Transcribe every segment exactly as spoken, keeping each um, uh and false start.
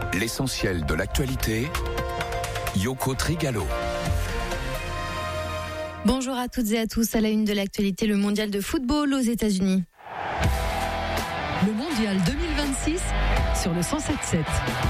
L'essentiel de l'actualité, Yoko Trigalo. Bonjour à toutes et à tous. À la une de l'actualité, le mondial de football aux États-Unis. Le mondial deux mille vingt-six sur le cent sept sept.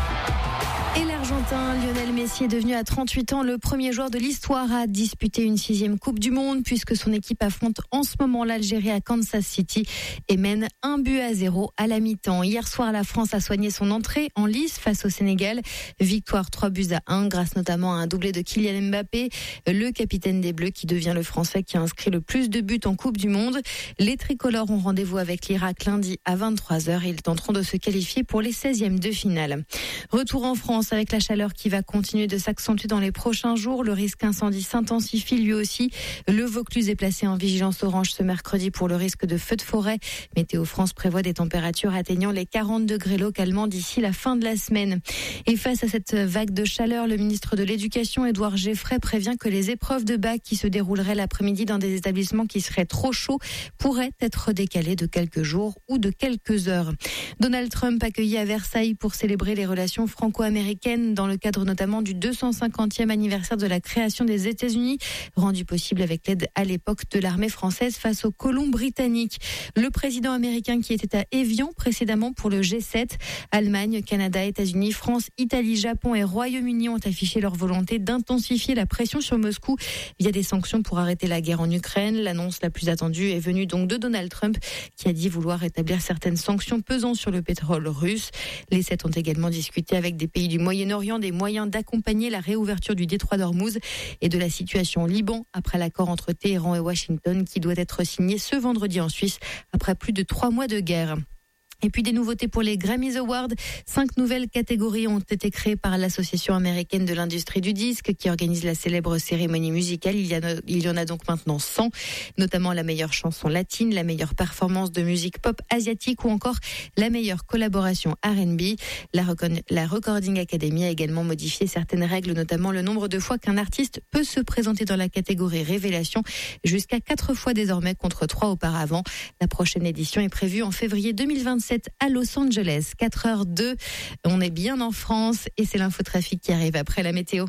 Et l'Argentin Lionel Messi est devenu à trente-huit ans le premier joueur de l'histoire à disputer une sixième Coupe du Monde, puisque son équipe affronte en ce moment l'Algérie à Kansas City et mène un but à zéro à la mi-temps. Hier soir, la France a soigné son entrée en lice face au Sénégal. Victoire trois buts à un, grâce notamment à un doublé de Kylian Mbappé, le capitaine des Bleus qui devient le Français qui a inscrit le plus de buts en Coupe du Monde. Les tricolores ont rendez-vous avec l'Irak lundi à vingt-trois heures et ils tenteront de se qualifier pour les seizièmes de finale. Retour en France avec la chaleur qui va continuer de s'accentuer dans les prochains jours. Le risque incendie s'intensifie lui aussi. Le Vaucluse est placé en vigilance orange ce mercredi pour le risque de feux de forêt. Météo France prévoit des températures atteignant les quarante degrés localement d'ici la fin de la semaine. Et face à cette vague de chaleur, le ministre de l'Éducation, Édouard Geffray, prévient que les épreuves de bac qui se dérouleraient l'après-midi dans des établissements qui seraient trop chauds pourraient être décalées de quelques jours ou de quelques heures. Donald Trump accueilli à Versailles pour célébrer les relations franco-américaines dans le cadre notamment du deux cent cinquantième anniversaire de la création des États-Unis, rendu possible avec l'aide à l'époque de l'armée française face aux colons britanniques. Le président américain qui était à Évian précédemment pour le G sept, Allemagne, Canada, États-Unis, France, Italie, Japon et Royaume-Uni ont affiché leur volonté d'intensifier la pression sur Moscou via des sanctions pour arrêter la guerre en Ukraine. L'annonce la plus attendue est venue donc de Donald Trump qui a dit vouloir établir certaines sanctions pesant sur le pétrole russe. Les sept ont également discuté avec des pays du Moyen-Orient des moyens d'accompagner la réouverture du détroit d'Ormuz et de la situation au Liban après l'accord entre Téhéran et Washington qui doit être signé ce vendredi en Suisse après plus de trois mois de guerre. Et puis des nouveautés pour les Grammy Awards. Cinq nouvelles catégories ont été créées par l'Association américaine de l'industrie du disque qui organise la célèbre cérémonie musicale. Il y, a, il y en a donc maintenant cent, notamment la meilleure chanson latine, la meilleure performance de musique pop asiatique ou encore la meilleure collaboration R and B. La, recon- la Recording Academy a également modifié certaines règles, notamment le nombre de fois qu'un artiste peut se présenter dans la catégorie révélation, jusqu'à quatre fois désormais contre trois auparavant. La prochaine édition est prévue en février deux mille vingt-sept à Los Angeles. quatre heures deux, on est bien en France et c'est l'infotrafic qui arrive après la météo.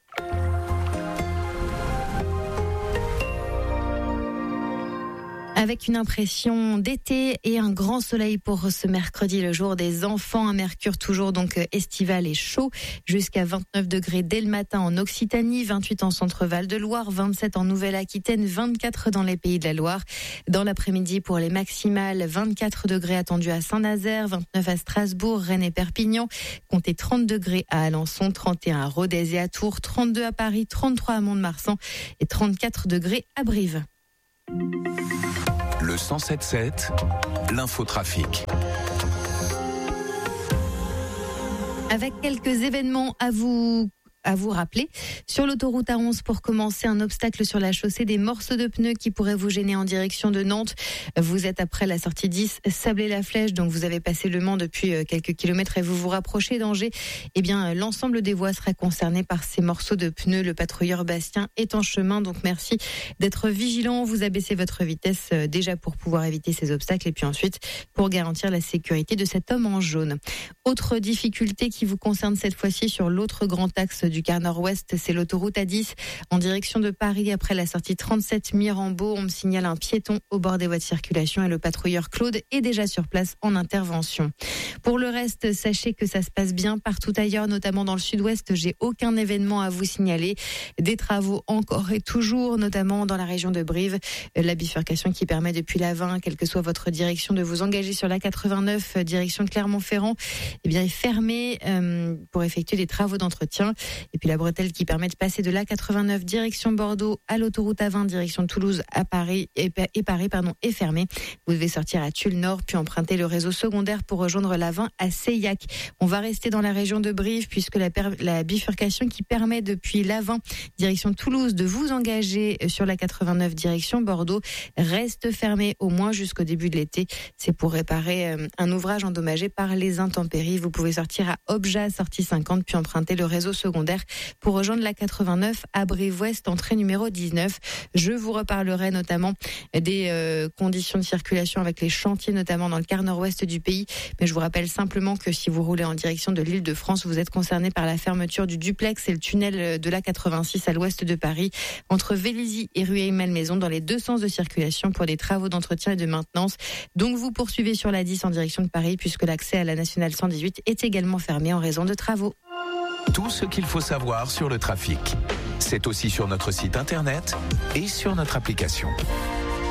Avec une impression d'été et un grand soleil pour ce mercredi, le jour des enfants. Un mercure toujours donc estival et chaud, jusqu'à vingt-neuf degrés dès le matin en Occitanie, vingt-huit en Centre-Val de Loire, vingt-sept en Nouvelle-Aquitaine, vingt-quatre dans les Pays de la Loire. Dans l'après-midi pour les maximales, vingt-quatre degrés attendus à Saint-Nazaire, vingt-neuf à Strasbourg, Rennes et Perpignan. Comptez trente degrés à Alençon, trente et un à Rodez et à Tours, trente-deux à Paris, trente-trois à Mont-de-Marsan et trente-quatre degrés à Brive. Le cent sept sept, l'infotrafic. Avec quelques événements à vous à vous rappeler. Sur l'autoroute A onze, pour commencer, un obstacle sur la chaussée, des morceaux de pneus qui pourraient vous gêner en direction de Nantes. Vous êtes après la sortie dix, Sablé-la-Flèche, donc vous avez passé le Mans depuis quelques kilomètres et vous vous rapprochez d'Angers. Eh bien, l'ensemble des voies sera concerné par ces morceaux de pneus. Le patrouilleur Bastien est en chemin, donc merci d'être vigilant. Vous abaissez votre vitesse déjà pour pouvoir éviter ces obstacles et puis ensuite pour garantir la sécurité de cet homme en jaune. Autre difficulté qui vous concerne cette fois-ci sur l'autre grand axe du quart nord-ouest, c'est l'autoroute A dix en direction de Paris après la sortie trente-sept Mirambeau. On me signale un piéton au bord des voies de circulation et le patrouilleur Claude est déjà sur place en intervention. Pour le reste, sachez que ça se passe bien partout ailleurs, notamment dans le sud-ouest. J'ai aucun événement à vous signaler. Des travaux encore et toujours, notamment dans la région de Brive. La bifurcation qui permet depuis la vingt, quelle que soit votre direction, de vous engager sur la quatre-vingt-neuf, direction Clermont-Ferrand, eh bien, est fermée euh, pour effectuer des travaux d'entretien. Et puis la bretelle qui permet de passer de l'A quatre-vingt-neuf direction Bordeaux à l'autoroute A vingt direction Toulouse à Paris et, et Paris pardon est fermée. Vous devez sortir à Tulle Nord puis emprunter le réseau secondaire pour rejoindre l'A vingt à Seillac. On va rester dans la région de Brive puisque la, per- la bifurcation qui permet depuis l'A vingt direction Toulouse de vous engager sur la quatre-vingt-neuf direction Bordeaux reste fermée au moins jusqu'au début de l'été. C'est pour réparer euh, un ouvrage endommagé par les intempéries. Vous pouvez sortir à Obja sortie cinquante puis emprunter le réseau secondaire secondaire pour rejoindre la quatre-vingt-neuf à Brive-Ouest, entrée numéro dix-neuf. Je vous reparlerai notamment des euh, conditions de circulation avec les chantiers, notamment dans le quart nord-ouest du pays. Mais je vous rappelle simplement que si vous roulez en direction de l'Île-de-France, vous êtes concerné par la fermeture du duplex et le tunnel de la quatre-vingt-six à l'ouest de Paris, entre Vélizy et Rueil-Malmaison, dans les deux sens de circulation pour des travaux d'entretien et de maintenance. Donc vous poursuivez sur la dix en direction de Paris, puisque l'accès à la nationale cent dix-huit est également fermé en raison de travaux. Tout ce qu'il faut savoir sur le trafic, c'est aussi sur notre site internet et sur notre application.